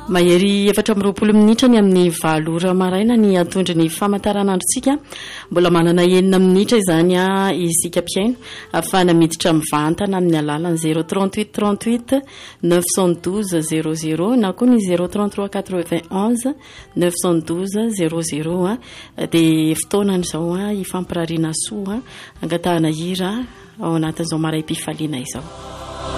Mahery 4 minitra ny amin'ny 7 maraina ny atondry ny famantaranandrotsika. Mbola manana 9 minitra izany isika mpiaino afana miditra mivantana amin'ny alalany 038 38 912 00 na koa ny 033 91 912 00 dia fotoanan'izao ifampirariana soa angatahana hira ao anatin'izao maray-pifaliana izao.